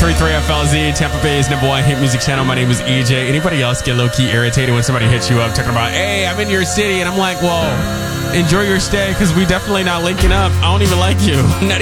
103.3 FLZ, Tampa Bay's number one hit music channel. My name is EJ. Anybody else get low-key irritated when somebody hits you up talking about, hey, I'm in your city, and I'm like, whoa, enjoy your stay, because we definitely not linking up. I don't even like you.